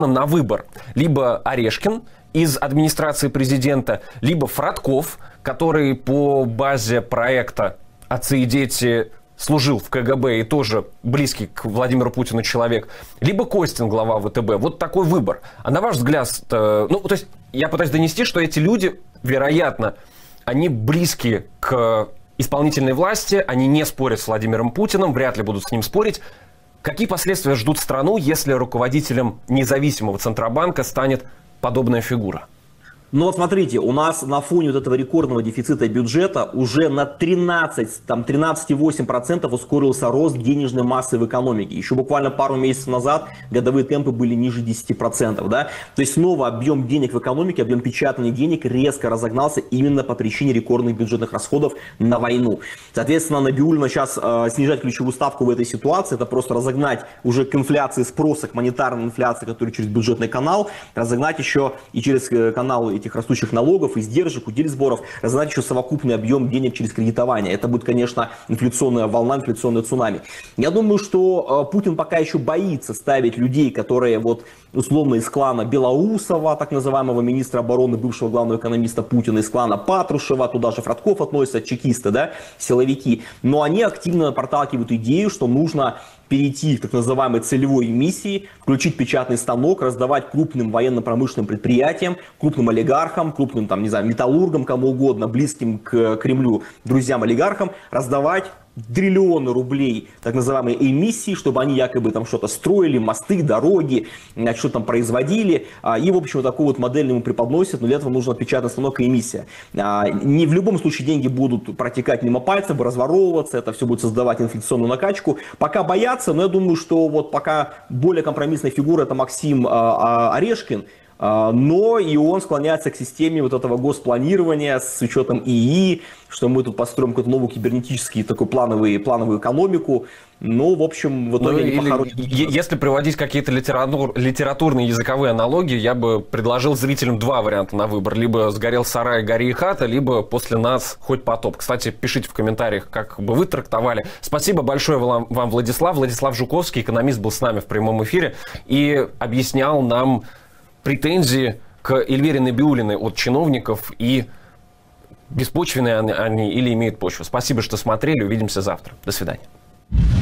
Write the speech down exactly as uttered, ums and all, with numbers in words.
на выбор либо Орешкин из администрации президента, либо Фродков, который по базе проекта «Отцы и дети» служил в ка гэ бэ и тоже близкий к Владимиру Путину человек, либо Костин, глава вэ тэ бэ. Вот такой выбор. А на ваш взгляд, ну, то есть я пытаюсь донести, что эти люди, вероятно, они близки к исполнительной власти, они не спорят с Владимиром Путиным, вряд ли будут с ним спорить. Какие последствия ждут страну, если руководителем независимого Центробанка станет подобная фигура? Ну вот смотрите, у нас на фоне вот этого рекордного дефицита бюджета уже на тринадцать, там тринадцать целых восемь десятых процента ускорился рост денежной массы в экономике. Еще буквально пару месяцев назад годовые темпы были ниже десяти процентов. Да? То есть снова объем денег в экономике, объем печатания денег резко разогнался именно по причине рекордных бюджетных расходов на войну. Соответственно, Набиуллина сейчас э, снижать ключевую ставку в этой ситуации, это просто разогнать уже к инфляции спроса, к монетарной инфляции, которая через бюджетный канал, разогнать еще и через канал этих растущих налогов, издержек, удельсборов, разогнать еще совокупный объем денег через кредитование. Это будет, конечно, инфляционная волна, инфляционное цунами. Я думаю, что э, Путин пока еще боится ставить людей, которые вот условно из клана Белоусова, так называемого министра обороны, бывшего главного экономиста Путина, из клана Патрушева, туда же Фродков относятся, чекисты, да, силовики. Но они активно проталкивают идею, что нужно перейти к так называемой целевой эмиссии, включить печатный станок, раздавать крупным военно-промышленным предприятиям, крупным олигархам, крупным, там, не знаю, металлургам, кому угодно, близким к Кремлю, друзьям-олигархам, раздавать триллионы рублей так называемой эмиссии, чтобы они якобы там что-то строили, мосты, дороги, что-то там производили. И, в общем, вот такую вот модель ему преподносят, но для этого нужен печатный станок и эмиссия. Не в любом случае деньги будут протекать мимо пальцев, разворовываться, это все будет создавать инфляционную накачку. Пока боятся, но я думаю, что вот пока более компромиссная фигура — это Максим Орешкин, но и он склоняется к системе вот этого госпланирования с учетом и и, что мы тут построим какую-то новую кибернетическую такую плановую, плановую экономику. Ну, в общем, в итоге... Ну, или, похоронят... Если приводить какие-то литератур, литературные языковые аналогии, я бы предложил зрителям два варианта на выбор. Либо «Сгорел сарай, гори и хата», либо «После нас хоть потоп». Кстати, пишите в комментариях, как бы вы трактовали. Спасибо большое вам, вам, Владислав. Владислав Жуковский, экономист, был с нами в прямом эфире и объяснял нам претензии к Эльвире Набиуллиной от чиновников, и беспочвенные они или имеют почву. Спасибо, что смотрели. Увидимся завтра. До свидания.